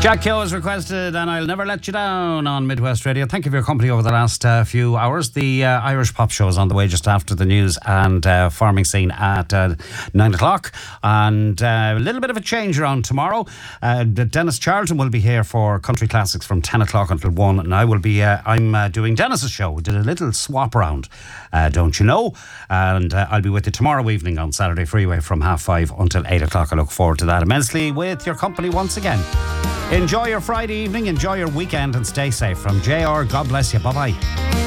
Jack Keogh has requested And I'll Never Let You Down on Midwest Radio. Thank you for your company over the last few hours. The Irish Pop Show is on the way just after the news and Farming Scene at 9 o'clock. And a little bit of a change around tomorrow. Dennis Charlton will be here for Country Classics from 10 o'clock until 1. And I will be, I'm doing Dennis's show. We did a little swap around, don't you know? And I'll be with you tomorrow evening on Saturday Freeway from 5:30 until 8 o'clock. I look forward to that immensely with your company once again. Enjoy your Friday evening, enjoy your weekend and stay safe. From JR, God bless you. Bye-bye.